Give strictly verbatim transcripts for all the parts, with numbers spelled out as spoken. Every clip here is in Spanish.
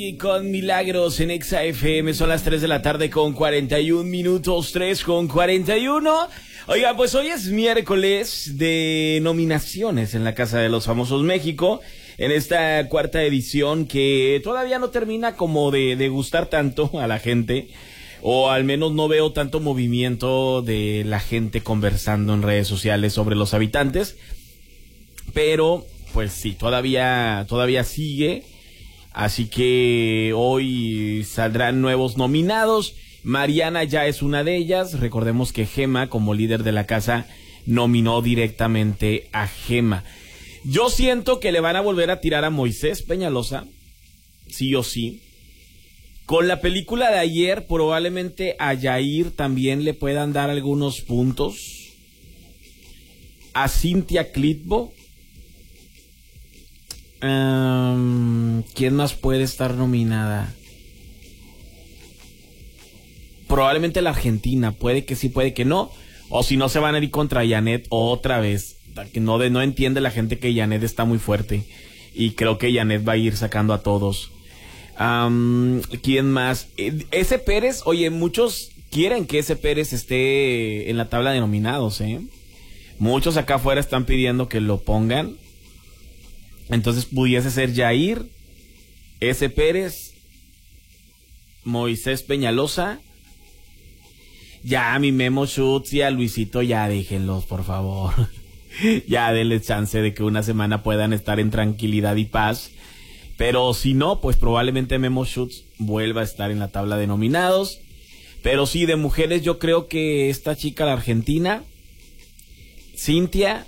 Rhapsody con Milagros en Exa F M. Son las tres de la tarde con cuarenta y un minutos, tres con cuarenta y uno. Oiga, pues hoy es miércoles de nominaciones en la Casa de los Famosos México, en esta cuarta edición que todavía no termina como de, de gustar tanto a la gente, o al menos no veo tanto movimiento de la gente conversando en redes sociales sobre los habitantes, pero pues sí, todavía, todavía sigue. Así que hoy saldrán nuevos nominados. Mariana ya es una de ellas. Recordemos que Gema, como líder de la casa, nominó directamente a Gema. Yo siento que le van a volver a tirar a Moisés Peñalosa, sí o sí. Con la película de ayer, probablemente a Yair también le puedan dar algunos puntos. A Cintia Clitbo. Um, ¿Quién más puede estar nominada? Probablemente la Argentina. Puede que sí, puede que no. O si no, se van a ir contra Janet otra vez. Que no, de, no entiende la gente que Janet está muy fuerte. Y creo que Janet va a ir sacando a todos. Um, ¿Quién más? Ese Pérez. Oye, muchos quieren que ese Pérez esté en la tabla de nominados, ¿eh? Muchos acá afuera están pidiendo que lo pongan. Entonces pudiese ser Yair, ese Pérez, Moisés Peñalosa. Ya a mi Memo Schutz y a Luisito ya déjenlos, por favor. Ya denles chance de que una semana puedan estar en tranquilidad y paz. Pero si no, pues probablemente Memo Schutz vuelva a estar en la tabla de nominados. Pero sí, de mujeres yo creo que esta chica, la argentina, Cintia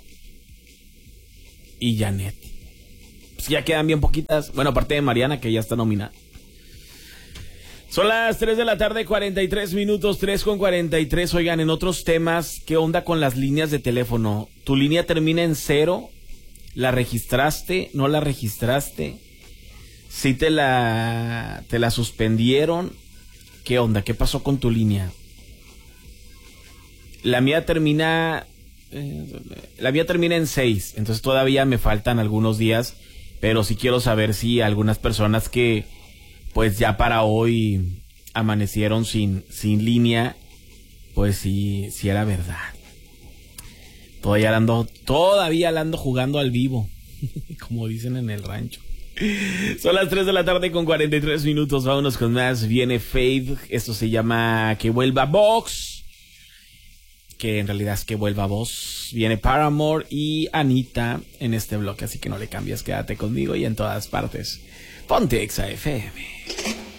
y Janet. Ya quedan bien poquitas. Bueno, aparte de Mariana, que ya está nominada. Son las tres de la tarde, cuarenta y tres minutos, tres con cuarenta y tres. Oigan, en otros temas, ¿qué onda con las líneas de teléfono? ¿Tu línea termina en cero? ¿La registraste? ¿No la registraste? ¿Sí te la, te la suspendieron? ¿Qué onda? ¿Qué pasó con tu línea? La mía termina... Eh, la mía termina en seis. Entonces todavía me faltan algunos días. Pero sí quiero saber si algunas personas que pues ya para hoy amanecieron sin, sin línea, pues sí, sí era verdad. Todavía ando, todavía ando jugando al vivo, como dicen en el rancho. Son las tres de la tarde con cuarenta y tres minutos, vámonos con más. Viene Faith, esto se llama Que Vuelva Vox, que en realidad es Que Vuelva Voz. Viene Paramore y Anita en este bloque, así que no le cambies, quédate conmigo y en todas partes. Ponte Exa F M.